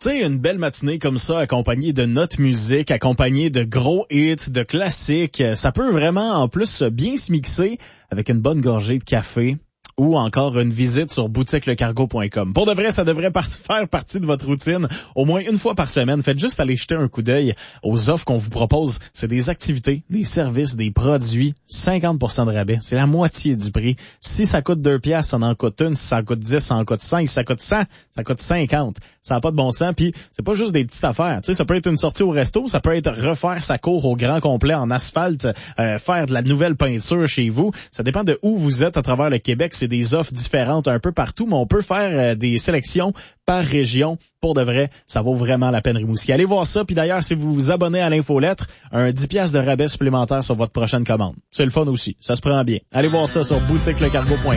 sais, une belle matinée comme ça, accompagnée de notre musique, accompagnée de gros hits, de classiques, ça peut vraiment en plus bien se mixer avec une bonne gorgée de café ou encore une visite sur boutiquelecargo.com. Pour de vrai, ça devrait faire partie de votre routine au moins une fois par semaine. Faites juste aller jeter un coup d'œil aux offres qu'on vous propose. C'est des activités, des services, des produits, 50% de rabais. C'est la moitié du prix. Si ça coûte 2 piastres, ça en coûte une. Si ça en coûte 10, ça en coûte 5. Si ça coûte 100, ça coûte 50. Ça n'a pas de bon sens. Puis c'est pas juste des petites affaires. Tu sais, ça peut être une sortie au resto, ça peut être refaire sa cour au grand complet en asphalte, faire de la nouvelle peinture chez vous. Ça dépend de où vous êtes à travers le Québec. C'est des offres différentes un peu partout, mais on peut faire des sélections par région. Pour de vrai, ça vaut vraiment la peine, Rimouski. Allez voir ça. Puis d'ailleurs, si vous vous abonnez à l'infolettre, un 10 piastres de rabais supplémentaire sur votre prochaine commande. C'est le fun aussi. Ça se prend bien. Allez voir ça sur boutiquelecargo.com.